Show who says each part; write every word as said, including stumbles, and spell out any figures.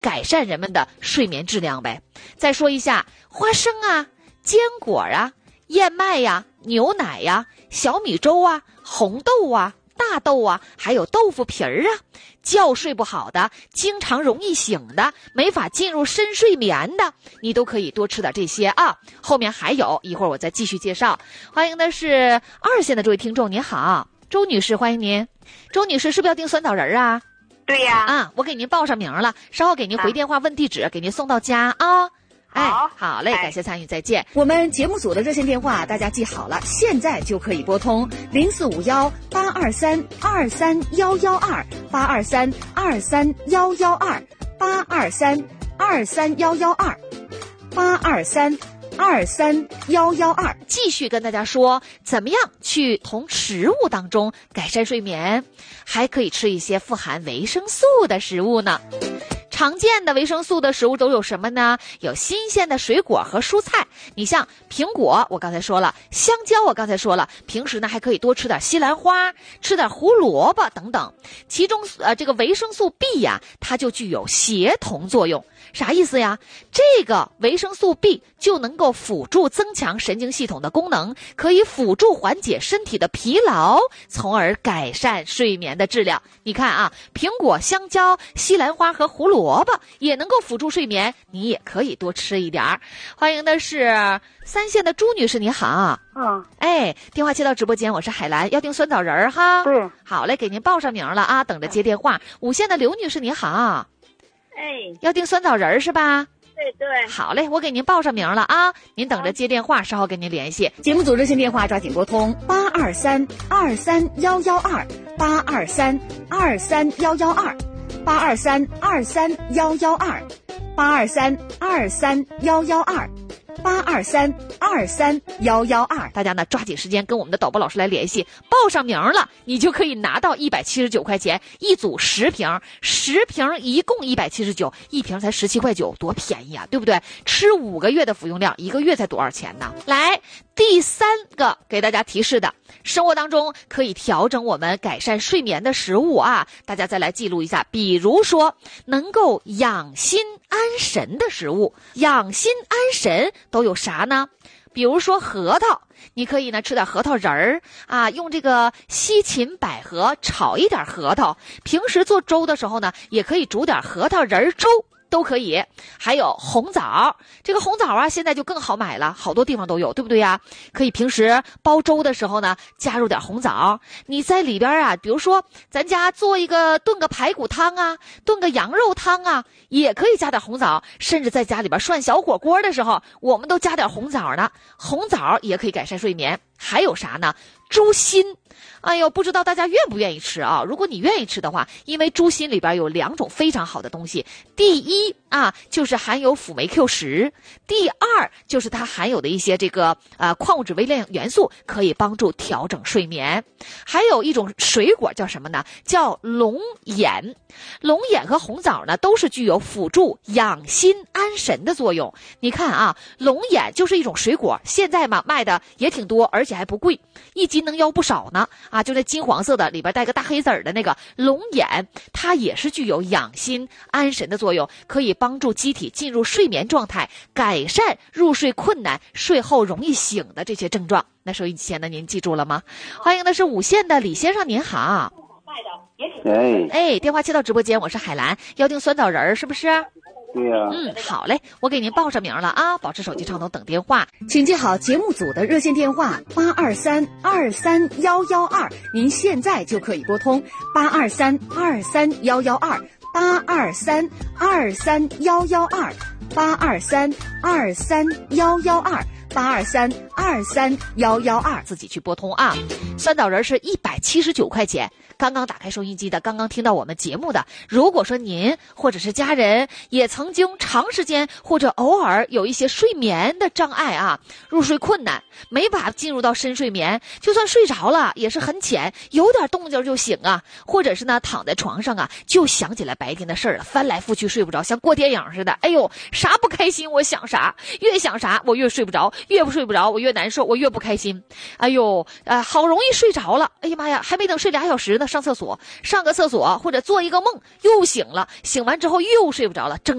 Speaker 1: 改善人们的睡眠质量呗。再说一下花生啊、坚果啊、燕麦呀、牛奶呀、小米粥啊、红豆啊、大豆啊，还有豆腐皮儿啊，觉睡不好的，经常容易醒的，没法进入深睡眠的，你都可以多吃点这些啊。后面还有一会儿我再继续介绍。欢迎的是二线的这位听众，您好，周女士，欢迎您。周女士是不是要订酸枣仁啊？
Speaker 2: 对呀。
Speaker 1: 啊，我给您报上名了，稍后给您回电话问地址，啊、给您送到家啊。哎，好嘞，感谢参与，再见。
Speaker 3: 我们节目组的热线电话大家记好了，现在就可以拨通零四五幺八二三二三幺幺二八二三二三幺幺二八二三二三幺幺二八二三二三幺幺二。
Speaker 1: 继续跟大家说，怎么样去从食物当中改善睡眠，还可以吃一些富含维生素的食物呢。常见的维生素的食物都有什么呢？有新鲜的水果和蔬菜，你像苹果，我刚才说了，香蕉我刚才说了，平时呢还可以多吃点西兰花，吃点胡萝卜等等。其中呃这个维生素 B 呀，它就具有协同作用。啥意思呀？这个维生素 B 就能够辅助增强神经系统的功能，可以辅助缓解身体的疲劳，从而改善睡眠的质量。你看啊，苹果、香蕉、西兰花和胡萝卜也能够辅助睡眠，你也可以多吃一点儿。欢迎的是三线的朱女士，你好。
Speaker 2: 嗯。
Speaker 1: 哎，电话接到直播间，我是海兰，要订酸枣仁儿哈。
Speaker 2: 对。
Speaker 1: 好嘞，给您报上名了啊，等着接电话。五线的刘女士，你好。
Speaker 2: 哎，
Speaker 1: 要订酸枣仁儿是吧？
Speaker 2: 对对。
Speaker 1: 好嘞，我给您报上名了啊，您等着接电话，稍后跟您联系。
Speaker 3: 节目组热线电话抓紧拨通八二三二三幺幺二八二三二三幺幺二八二三二三幺幺二八二三二三幺幺二八二三二三幺幺二。
Speaker 1: 大家呢抓紧时间跟我们的导播老师来联系，报上名了，你就可以拿到一百七十九块钱一组十瓶，十瓶一共一百七十九，一瓶才十七块九，多便宜啊，对不对？吃五个月的服用量，一个月才多少钱呢？来，第三个给大家提示的，生活当中可以调整我们改善睡眠的食物啊，大家再来记录一下，比如说能够养心安神的食物，养心安神都有啥呢？比如说核桃，你可以呢吃点核桃仁儿啊，用这个西芹百合炒一点核桃，平时做粥的时候呢，也可以煮点核桃仁儿粥。都可以。还有红枣，这个红枣啊现在就更好买了，好多地方都有，对不对呀？可以平时煲粥的时候呢加入点红枣，你在里边啊，比如说咱家做一个炖个排骨汤啊，炖个羊肉汤啊，也可以加点红枣，甚至在家里边涮小火锅的时候我们都加点红枣呢，红枣也可以改善睡眠。还有啥呢？猪心，哎呦，不知道大家愿不愿意吃啊？如果你愿意吃的话，因为猪心里边有两种非常好的东西，第一啊就是含有辅酶 Q 十，第二就是它含有的一些这个呃矿物质微量元素，可以帮助调整睡眠。还有一种水果叫什么呢？叫龙眼。龙眼和红枣呢都是具有辅助养心安神的作用。你看啊，龙眼就是一种水果，现在嘛卖的也挺多，而且还不贵，一斤能要不少呢啊！就那金黄色的，里边带个大黑籽儿的那个龙眼，它也是具有养心安神的作用，可以帮助机体进入睡眠状态，改善入睡困难、睡后容易醒的这些症状。那收音机前的您记住了吗？欢迎的是五线的李先生，您好。
Speaker 4: 哎
Speaker 1: 哎，电话接到直播间，我是海兰，要订酸枣仁儿是不是？
Speaker 4: 对呀、啊。
Speaker 1: 嗯，好嘞，我给您报上名了啊，保持手机畅通等电话。
Speaker 3: 请记好节目组的热线电话八二三二三幺幺二，您现在就可以拨通八二三二三幺幺二八二三二三幺幺二八二三二三幺幺二八二三二三幺幺二，
Speaker 1: 自己去拨通啊。酸枣仁是一百七十九块钱。刚刚打开收音机的，刚刚听到我们节目的，如果说您或者是家人也曾经长时间或者偶尔有一些睡眠的障碍啊，入睡困难，没法进入到深睡眠，就算睡着了也是很浅，有点动静就醒啊，或者是呢躺在床上啊就想起来白天的事儿了，翻来覆去睡不着，像过电影似的，哎呦，啥不开心我想啥，越想啥我越睡不着，越不睡不着我越难受，我越不开心。哎呦，呃，好容易睡着了，哎呀妈呀，还没等睡俩小时呢， 上厕所，上个厕所或者做一个梦又醒了，醒完之后又睡不着了，整